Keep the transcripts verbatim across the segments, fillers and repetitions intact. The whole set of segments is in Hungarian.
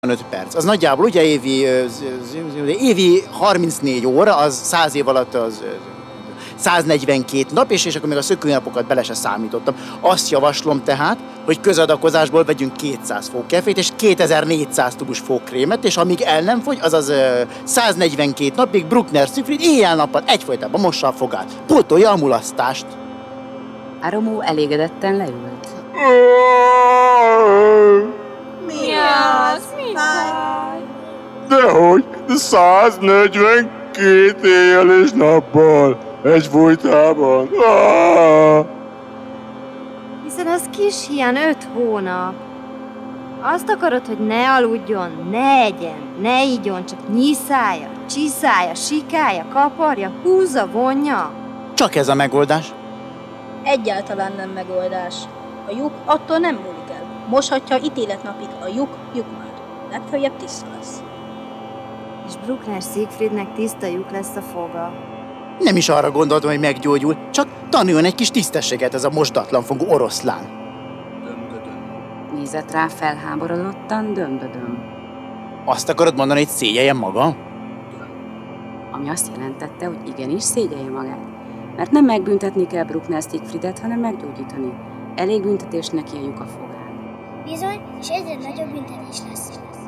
öt perc. Az nagyjából ugye évi, évi harmincnégy óra, az száz év alatt az száznegyvenkét nap, és, és akkor még a szökőnapokat bele se számítottam. Azt javaslom tehát, hogy közadakozásból vegyünk kétszáz fó kefét és kétezer-négyszáz tubus fókrémet, és amíg el nem fogy, azaz száznegyvenkét napig Bruckner Siegfried éjjel-nappal egyfolytában mossa a fogát. Pótolja a mulasztást. Áromó elégedetten leült. Mi az? Mi baj? Dehogy, száznegyvenkét éjjel és nappal, egyfolytában. Ah! Hiszen az kis hián öt hónap. Azt akarod, hogy ne aludjon, ne egyen, ne igyon, csak nyiszálja, csiszálja, sikálja, kaparja, húzza, vonja? Csak ez a megoldás. Egyáltalán nem megoldás. A lyuk attól nem múlik el. Moshatja ítéletnapig a lyuk lyukmát. Legfeljebb tiszta lesz. És Bruckner Siegfriednek tiszta lyuk lesz a foga. Nem is arra gondoltam, hogy meggyógyul, csak tanuljon egy kis tisztességet ez a mosdatlan fogú oroszlán. Nézett rá felháborodottan, döndödöm. Azt akarod mondani, hogy szégyeljem maga? Ami azt jelentette, hogy igenis szégyelje magát. Mert nem megbüntetni kell Bruckner Siegfriedet, hanem meggyógyítani. Elég büntetés neki a lyuk a fogán. Bizony, és egyre nagyobb büntetés lesz.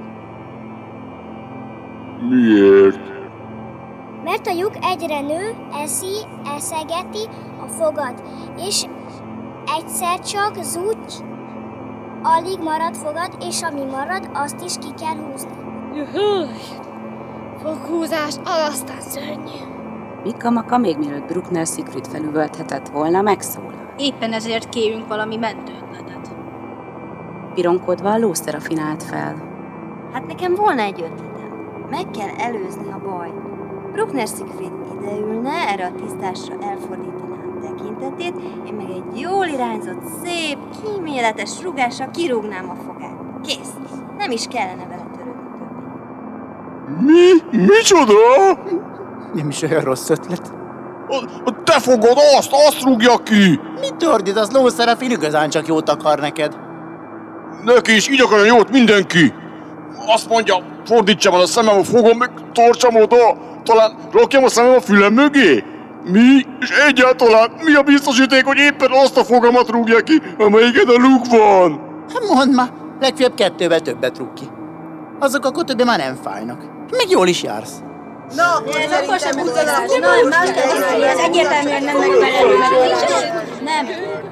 Miért? Mert a lyuk egyre nő, eszi, eszegeti a fogat, és egyszer csak zúgy, alig marad fogad, és ami marad, azt is ki kell húzni. Juhuj! Foghúzás, aztán szörnyű. Mika-maka még mielőtt Bruckner Siegfried felüvölthetett volna, megszólal. Éppen ezért kérünk valami mentőötletet. Pironkodva a Lószerafin állt fel. Hát nekem volna egy ötletem. Meg kell előzni a bajt. Bruckner Siegfried ideülne, erre a tisztásra elfordítaná a tekintetét, én meg egy jól irányzott, szép, kíméletes rúgással kirúgnám a fogát. Kész. Nem is kellene vele törődni többé. Mi? Micsoda? Nem is olyan rossz ötlet. A, a te fogod, azt, azt rúgja ki! Mit ordít, az Lószerafin igazán csak jót akar neked. Neki is így akarja jót mindenki. Azt mondja, fordítsam el a szemem, a fogom, meg tartsam oda. Talán rakjam a szemem a fülem mögé? Mi? És egyáltalán mi a biztosíték, hogy éppen azt a fogamat rúgja ki, amelyiken a luk van? Hát mondd már, legfeljebb kettővel többet rúg ki. Azok akkor többé már nem fájnak. Még jól is jársz. Na, ez akkor sem utolás. Nem, más kell, ez egyértelműen nem megfelelő. Nem.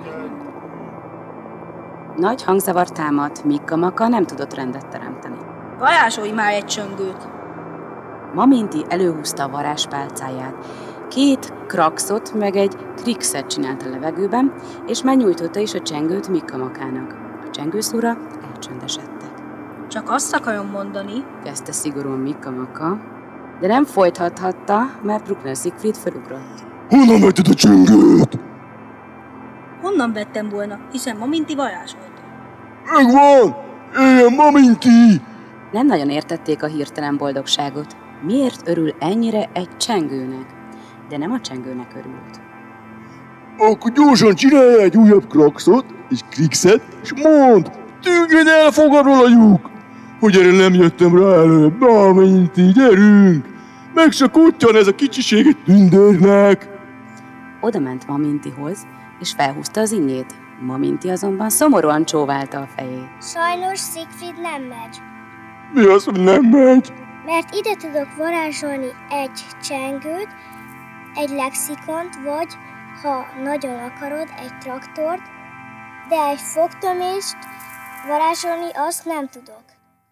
Nagy hangzavar támadt, Mika-maka nem tudott rendet teremteni. Varázsolj már egy csöngőt. Maminti előhúzta a varázspálcáját. Két kraxot meg egy krixet csinált a levegőben, és megnyújtotta is a csengőt Mika-makának. A csengőszóra elcsöndesedtek. Csak azt akarom mondani, kezdte szigorúan Mika-maka, de nem folytathatta, mert Bruckner Siegfried felugrott. Honnan vetted a csöngőt? honnan vettem volna, hiszen Maminti varázsolta. Megvan! Éljen Maminti! Nem nagyon értették a hirtelen boldogságot. Miért örül ennyire egy csengőnek? De nem a csengőnek örült. Akkor gyorsan csinálj egy újabb kraxot, és krixet, és mondd, tűnjön el fogadról a lyuk, hogy erre nem jöttem rá előbb. Maminti, gyerünk! Meg se kuttyan ez a kicsiség egy tündérnek! Oda ment Mamintihoz, és felhúzta az innyét. Maminti azonban szomorúan csóválta a fejét. Sajnos Siegfried nem megy. Mi az, hogy nem megy? Mert ide tudok varázsolni egy csengőt, egy lexikont, vagy, ha nagyon akarod, egy traktort, de egy fogtömést varázsolni azt nem tudok.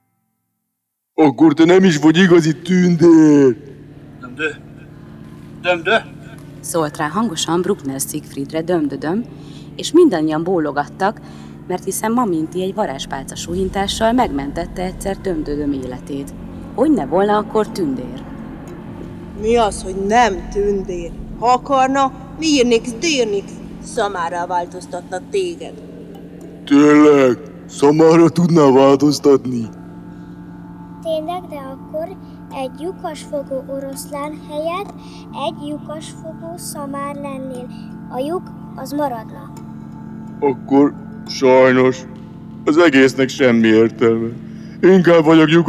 Akkor te nem is vagy igazi tündér. Nem de, nem de. Szólt rá hangosan Bruckner Siegfriedre dömdödöm, és mindannyian bólogattak, mert hiszen Maminti egy varázspálca súhintással megmentette egyszer dömdödöm életét. Hogy ne volna akkor tündér? Mi az, hogy nem tündér? Ha akarna, Mirnix Dérnix szamára változtatna téged. Tényleg? Szamára tudná változtatni? Tényleg, de akkor egy lyukasfogó oroszlán helyett egy lyukasfogó szamár lennél. A lyuk az maradna. Akkor sajnos az egésznek semmi értelme. Inkább vagyok lyuk.